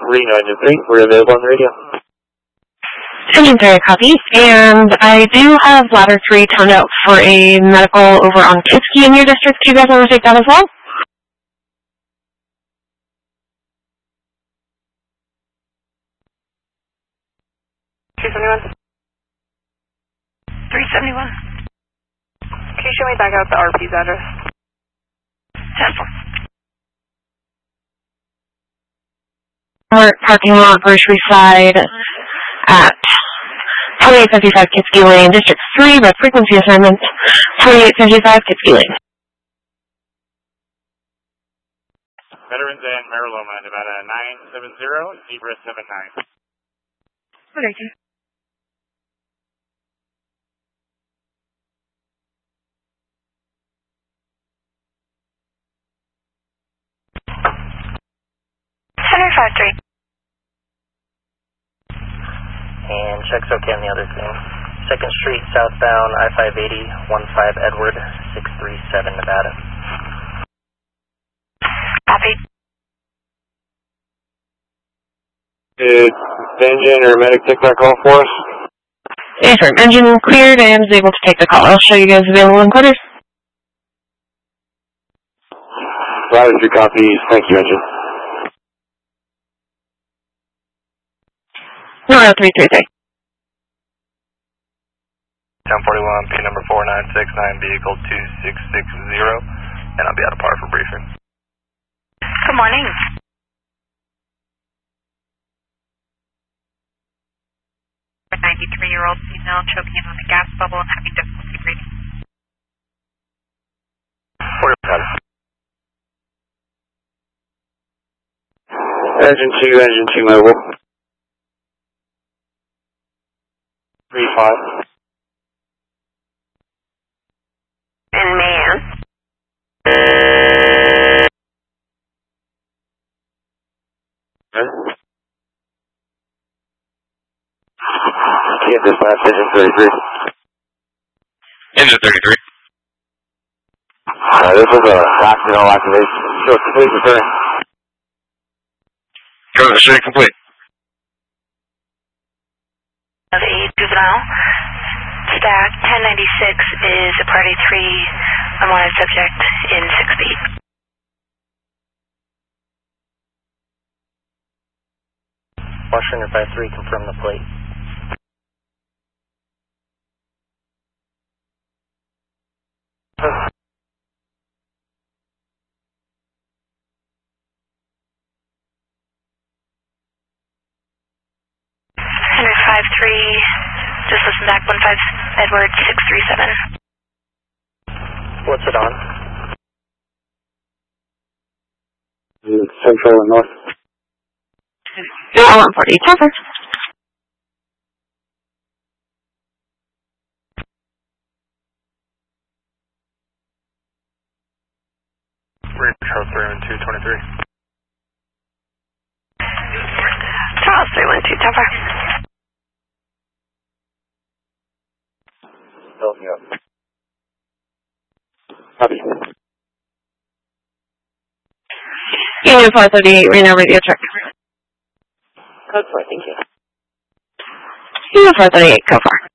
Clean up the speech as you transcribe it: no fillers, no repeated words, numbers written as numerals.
Reno, Engine 3, we're available on the radio. Engine 3, copy. And I do have ladder 3 turned out for a medical over on Kitsky in your district. Do you guys want to take that as well? $271. 371. Can you show me back out the RP's address? 10-4. Parking lot, grocery side at 2855 Kitsky Lane, District 3, by frequency assignment, 2855 Kitsky Lane. Veterans and Mariloma, Nevada 970, Zebra 79. Okay. Center 53. And check's okay on the other thing. 2nd Street, southbound, I-580, 15 Edward, 637, Nevada. Copy. Did the engine or medic take that call for us? Yes, sir. Engine cleared and is able to take the call. I'll show you guys available in quarters. Ladder 3 copies. Thank you, engine. No, 333. 1041, P number 4969, vehicle 2660, and I'll be out of par for briefing. Good morning. A 93-year-old female choking on a gas bubble and having difficulty breathing. 45. Engine 2 mobile. 35. And man. Can't dispatch engine 33. Engine 33. This is a accidental activation. Sure, complete return. Go straight complete. Of a juvenile. Stack 1096 is a party 3 unwanted subject in 6B. Washington 53, confirm the plate. Center 53, just listen back, 15 Edward 637. What's it on? Central and north. 140. Cover. Charles 31223. Charles 312, cover. Help me up. Copy. Union 438, Reno radio check. Code 4, thank you. Union 438, go far.